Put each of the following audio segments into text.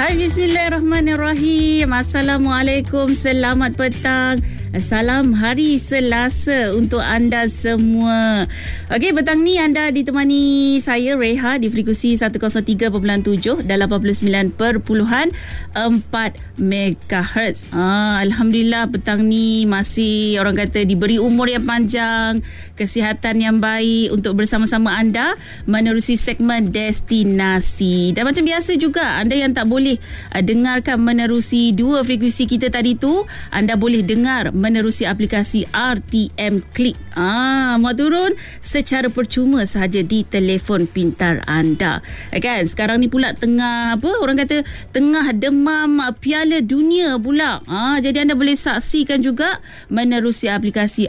Hai, bismillahirrahmanirrahim. Assalamualaikum, selamat petang. Salam hari Selasa untuk anda semua. Okey, petang ni anda ditemani saya Reha di frekuensi 103.7 dan 89.4 MHz. Alhamdulillah petang ni masih orang kata diberi umur yang panjang, kesihatan yang baik untuk bersama-sama anda menerusi segmen destinasi. Dan macam biasa juga, anda yang tak boleh dengarkan menerusi dua frekuensi kita tadi tu, anda boleh dengar menerusi aplikasi RTM Klik. Muat turun secara percuma sahaja di telefon pintar anda. Kan sekarang ni pula tengah orang kata tengah demam Piala Dunia pula. Jadi anda boleh saksikan juga menerusi aplikasi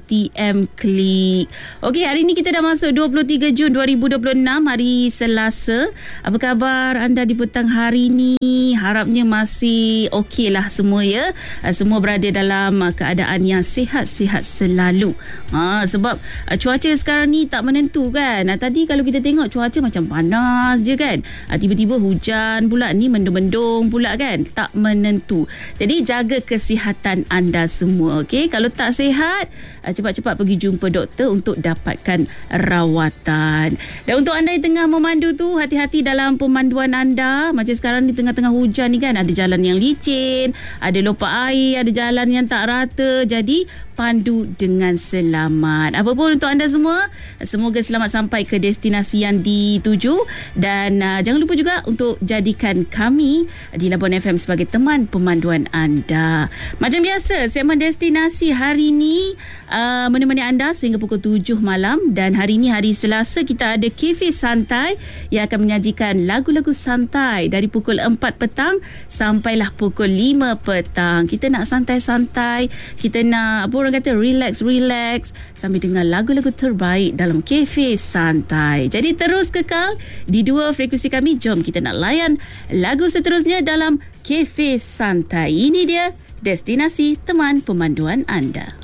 RTM Klik. Okey, hari ni kita dah masuk 23 Jun 2026, hari Selasa. Apa khabar anda di petang hari ni? Harapnya masih okey lah semua ya. Semua berada dalam keadaan yang sihat-sihat selalu. Sebab cuaca sekarang ni tak menentu kan. Tadi kalau kita tengok cuaca macam panas je kan. Tiba-tiba hujan pula, ni mendung-mendung pula kan. Tak menentu. Jadi jaga kesihatan anda semua. Okey, kalau tak sihat, cepat-cepat pergi jumpa doktor untuk dapatkan rawatan. Dan untuk anda yang tengah memandu tu, hati-hati dalam pemanduan anda. Macam sekarang ni tengah-tengah hujan ni kan, ada jalan yang licin, ada lopak air, ada jalan yang tak rata. Jadi pandu dengan selamat. Apapun untuk anda semua, semoga selamat sampai ke destinasi yang dituju. Dan jangan lupa juga untuk jadikan kami di Labuan FM sebagai teman pemanduan anda. Macam biasa, segmen destinasi hari ni menemani anda sehingga pukul 7 malam. Dan hari ni hari Selasa, kita ada Cafe Santai yang akan menyajikan lagu-lagu santai dari pukul 4 petang sampailah pukul 5 petang. Kita nak santai-santai, kita nak orang kata relax sambil dengar lagu-lagu terbaik dalam Cafe Santai. Jadi terus kekal di dua frekuensi kami. Jom kita nak layan lagu seterusnya dalam Cafe Santai. Ini dia destinasi teman pemanduan anda.